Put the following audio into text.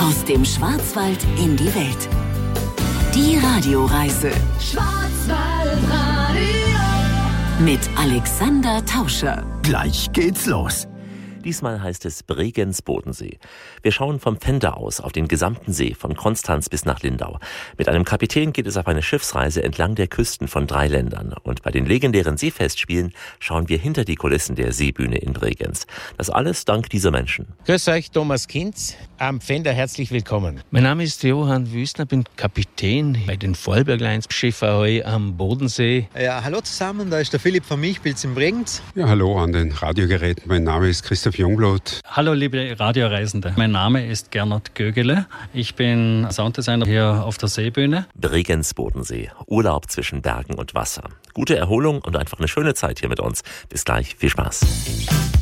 Aus dem Schwarzwald in die Welt. Die Radioreise. Schwarzwaldradio. Mit Alexander Tauscher. Gleich geht's los. Diesmal heißt es Bregenz Bodensee. Wir schauen vom Pfänder aus auf den gesamten See, von Konstanz bis nach Lindau. Mit einem Kapitän geht es auf eine Schiffsreise entlang der Küsten von 3 Ländern. Und bei den legendären Seefestspielen schauen wir hinter die Kulissen der Seebühne in Bregenz. Das alles dank dieser Menschen. Grüß euch, Thomas Kinz, am Pfänder herzlich willkommen. Mein Name ist Johann Wüstner, bin Kapitän bei den Vorarlberg-Lines Schifferei am Bodensee. Ja, hallo zusammen, da ist der Philipp von Michpilz in Bregenz. Ja, hallo an den Radiogeräten. Mein Name ist Christoph Jungblut. Hallo liebe Radioreisende, mein Name ist Gernot Gögele. Ich bin Sounddesigner hier auf der Seebühne. Bregenz Bodensee, Urlaub zwischen Bergen und Wasser. Gute Erholung und einfach eine schöne Zeit hier mit uns. Bis gleich, viel Spaß.